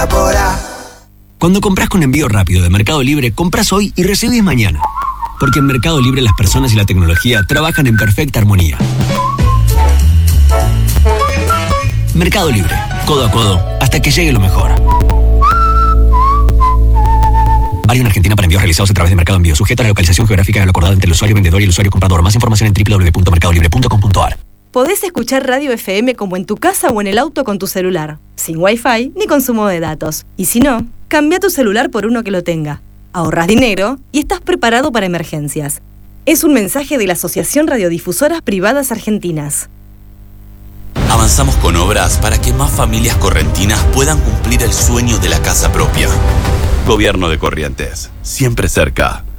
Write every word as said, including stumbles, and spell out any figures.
Evapora. Cuando compras con envío rápido de Mercado Libre, compras hoy y recibís mañana. Porque en Mercado Libre las personas y la tecnología trabajan en perfecta armonía. Mercado Libre, codo a codo, hasta que llegue lo mejor. Válido en Argentina para envíos realizados a través de Mercado Envío, sujeto a la localización geográfica de lo acordado entre el usuario vendedor y el usuario comprador. Más información en doble u doble u doble u punto mercado libre punto com punto a r. Podés escuchar Radio F M como en tu casa o en el auto con tu celular, sin Wi-Fi ni consumo de datos. Y si no, cambia tu celular por uno que lo tenga. Ahorrás dinero y estás preparado para emergencias. Es un mensaje de la Asociación Radiodifusoras Privadas Argentinas. Avanzamos con obras para que más familias correntinas puedan cumplir el sueño de la casa propia. Gobierno de Corrientes, siempre cerca.